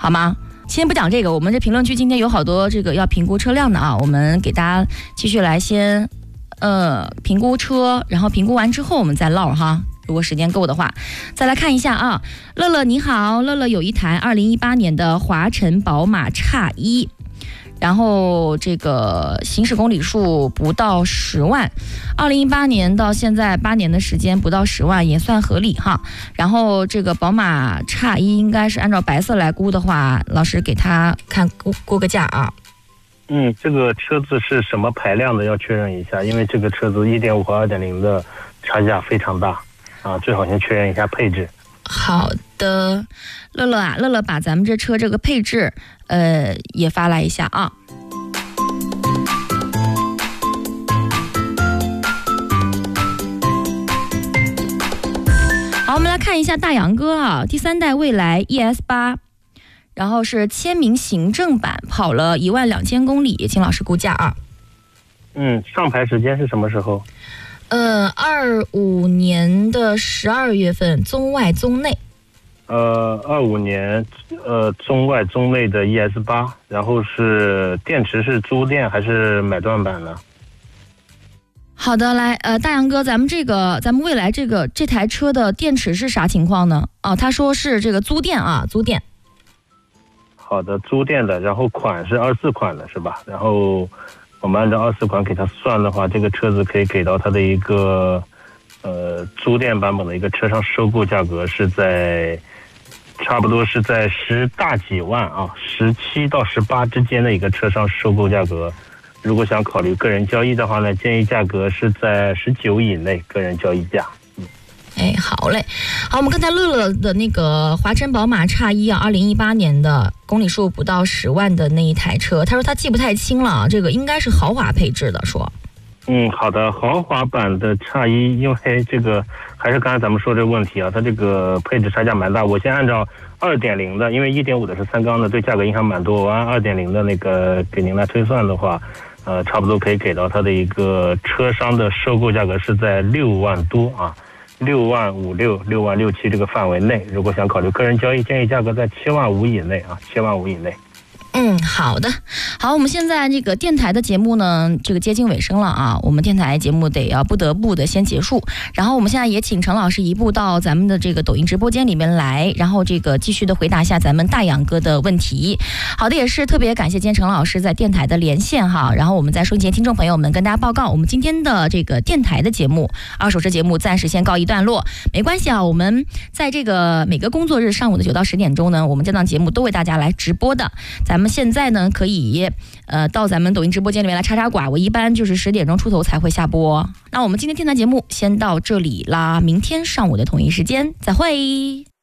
好吗？先不讲这个，我们这评论区今天有好多这个要评估车辆的啊，我们给大家继续来先评估车，然后评估完之后我们再唠哈。如果时间够的话，再来看一下啊。乐乐你好，乐乐有一台2018年的华晨宝马X1，然后这个行驶公里数不到10万，2018年到现在8年的时间不到10万也算合理哈。然后这个宝马X1应该是按照白色来估的话，老师给他看估个价啊。 这个车子是什么排量的要确认一下，因为这个车子1.5和2.0的差价非常大啊，最好先确认一下配置。 好的，乐乐啊，乐乐把咱们这车这个配置也发来一下啊。好，我们来看一下大杨哥啊，第3代蔚来 ES8， 然后是签名行政版，跑了12000公里，请老师估价啊。 上牌时间是什么时候 ？25年的12月份，中外中内。 25年中外中内的 ES8， 然后是电池是租电还是买断版呢？ 好的，来，大杨哥，咱们蔚来这台车的电池是啥情况呢？哦，他说是这个租电啊，租电。 好的，租电的，然后款是24款的是吧？然后我们按照24款给它算的话，这个车子可以给到它的一个租电版本的一个车上收购价格是在差不多是在10大几万啊，17到18之间的一个车上收购价格。如果想考虑个人交易的话呢，建议价格是在19以内，个人交易价。 好嘞，好，我们刚才乐乐的那个华晨宝马X1啊，2018年的公里数不到10万的那一台车，他说他记不太清了，这个应该是豪华配置的，说。 好的，豪华版的X1，因为这个还是刚才咱们说这个问题啊，它这个配置差价蛮大。我先按照2.0的，因为1.5的是3缸的，对价格影响蛮多。我按2.0的那个给您来推算的话，差不多可以给到它的一个车商的收购价格是在6万多啊，6万56、6万67这个范围内。如果想考虑个人交易，建议价格在7万5以内啊，7万5以内。 好的，好，我们现在这个电台的节目呢，这个接近尾声了啊，我们电台节目不得不的先结束，然后我们现在也请陈老师移步到咱们的这个抖音直播间里面来，然后这个继续的回答一下咱们大杨哥的问题。好的，也是特别感谢今天陈老师在电台的连线哈，然后我们在收音机前听众朋友们跟大家报告，我们今天的这个电台的节目二手车节目暂时先告一段落，没关系啊，我们在这个每个工作日上午的9到10点钟呢，我们这档节目都为大家来直播的，咱们现在呢可以到咱们抖音直播间里面来插寡，我一般就是10点钟出头才会下播。那我们今天电台节目先到这里啦，明天上午的同一时间再会。